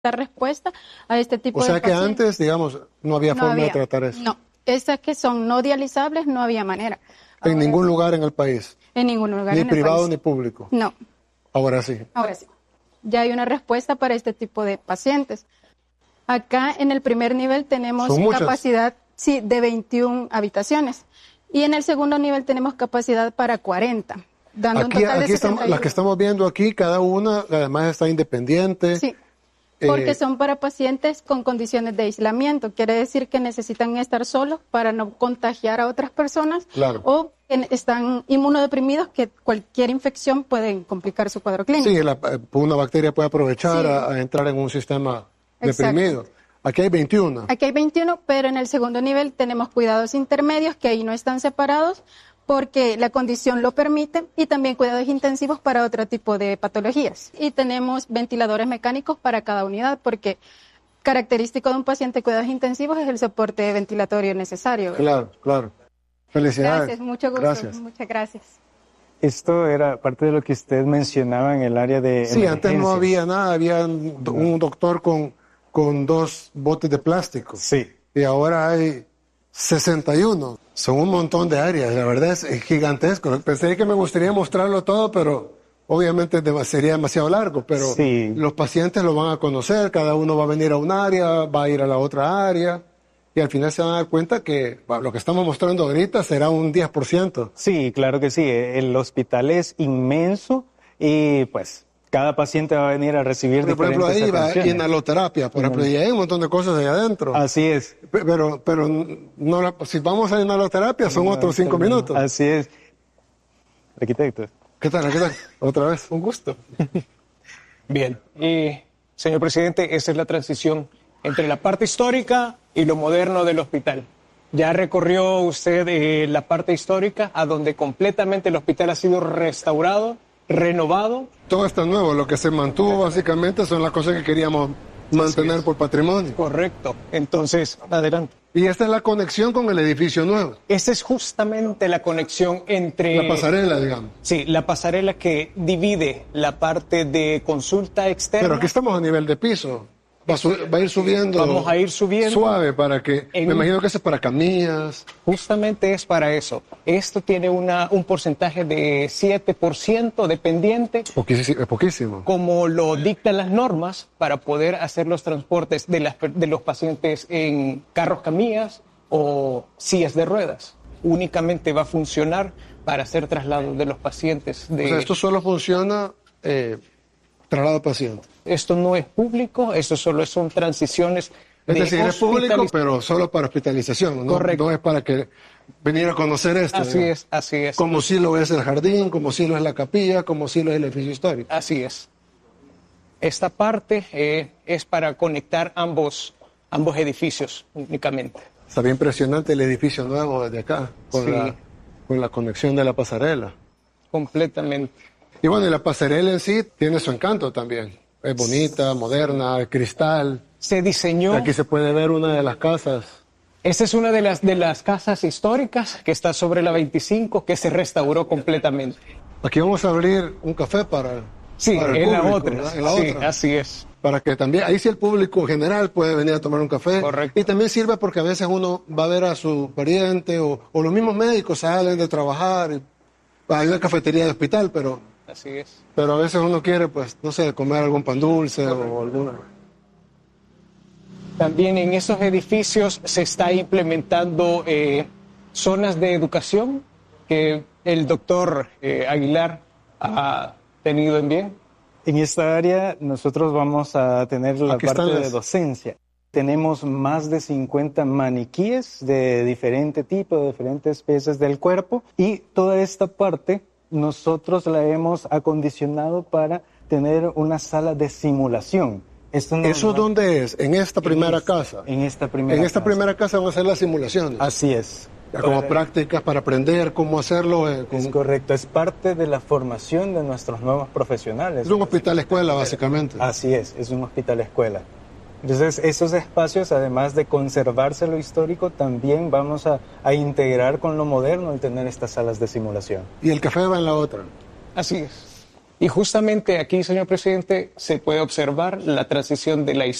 dar respuesta a este tipo de pacientes. O sea que pacientes. antes, digamos, no había forma de tratar eso. No, esas que son no dializables no había manera. En ningún lugar en el país. En ningún lugar en el país. Ni privado ni público. No. Ahora sí. Ahora sí. Ya hay una respuesta para este tipo de pacientes. Acá en el primer nivel tenemos capacidad de 21 habitaciones y en el segundo nivel tenemos capacidad para 40, dando un total de 61. Las que estamos viendo aquí, cada una además está independiente. Sí, porque son para pacientes con condiciones de aislamiento. Quiere decir que necesitan estar solos para no contagiar a otras personas. Claro. O que están inmunodeprimidos, que cualquier infección puede complicar su cuadro clínico. Sí, una bacteria puede aprovechar a entrar en un sistema deprimido. Aquí hay 21. Aquí hay 21, pero en el segundo nivel tenemos cuidados intermedios que ahí no están separados porque la condición lo permite y también cuidados intensivos para otro tipo de patologías. Y tenemos ventiladores mecánicos para cada unidad porque característico de un paciente de cuidados intensivos es el soporte ventilatorio necesario. Claro, claro. Felicidades. Gracias, mucho gusto. Gracias. Muchas gracias. Esto era parte de lo que usted mencionaba en el área de emergencias. Antes no había nada, había un doctor con 2 botes de plástico. Sí. Y ahora hay 61. Son un montón de áreas, la verdad es gigantesco. Pensé que me gustaría mostrarlo todo, pero obviamente sería demasiado largo. Pero los pacientes lo van a conocer, cada uno va a venir a un área, va a ir a la otra área. Y al final se van a dar cuenta que lo que estamos mostrando ahorita será un 10%. Sí, claro que sí. El hospital es inmenso y pues cada paciente va a venir a recibir diferentes atenciones. Por ejemplo, ahí va inhaloterapia, por ejemplo, y hay un montón de cosas ahí adentro. Así es. Pero si vamos a inhaloterapia son otros 5 minutos. Así es. Arquitecto. ¿Qué tal? Otra vez, un gusto. Bien. Señor presidente, esa es la transición entre la parte histórica y lo moderno del hospital. Ya recorrió usted la parte histórica, a donde completamente el hospital ha sido restaurado, renovado. Todo está nuevo, lo que se mantuvo básicamente son las cosas que queríamos mantener por patrimonio. Correcto, entonces, adelante. Y esta es la conexión con el edificio nuevo. Esta es justamente la conexión entre... La pasarela, digamos. Sí, la pasarela que divide la parte de consulta externa. Pero aquí estamos a nivel de piso. Va a ir subiendo. Vamos a ir subiendo. Suave para que... Me imagino que eso es para camillas. Justamente es para eso. Esto tiene un porcentaje de 7% dependiente. Es poquísimo. Como lo dictan las normas para poder hacer los transportes de los pacientes en carros camillas o sillas de ruedas. Únicamente va a funcionar para hacer traslados de los pacientes. O sea, esto solo funciona... traslado paciente. Esto no es público, esto solo son transiciones. Es decir, es público, pero solo para hospitalización, ¿no? Correcto. No es para que venir a conocer esto. Así es. Como si lo es el jardín, como si lo es la capilla, como si lo es el edificio histórico. Así es. Esta parte es para conectar ambos edificios únicamente. Está bien impresionante el edificio nuevo desde acá, con la conexión de la pasarela. Completamente. Y bueno, y la pasarela en sí tiene su encanto también. Es bonita, moderna, de cristal. Se diseñó... Aquí se puede ver una de las casas. Esta es una de las casas históricas que está sobre la 25, que se restauró completamente. Aquí vamos a abrir un café para el en la público, otra. En la otra. Así es. Para que también, ahí sí el público general puede venir a tomar un café. Correcto. Y también sirve porque a veces uno va a ver a su pariente o los mismos médicos salen de trabajar. Hay una cafetería de hospital, pero... Así es. Pero a veces uno quiere, pues, no sé, comer algún pan dulce o alguna... También en esos edificios se está implementando zonas de educación que el doctor Aguilar ha tenido en bien. En esta área nosotros vamos a tener la parte de docencia. Tenemos más de 50 maniquíes de diferente tipo, de diferentes especies del cuerpo, y toda esta parte nosotros la hemos acondicionado para tener una sala de simulación. ¿Eso dónde es? ¿En esta primera casa? En esta primera casa. En esta primera casa van a hacer las simulaciones. Así es. Como prácticas para aprender cómo hacerlo. Es correcto, es parte de la formación de nuestros nuevos profesionales. Es un hospital escuela, básicamente. Así es un hospital escuela. Entonces, esos espacios, además de conservarse lo histórico, también vamos a integrar con lo moderno al tener estas salas de simulación. ¿Y el café va en la otra? Así es. Y justamente aquí, señor presidente, se puede observar la transición de la historia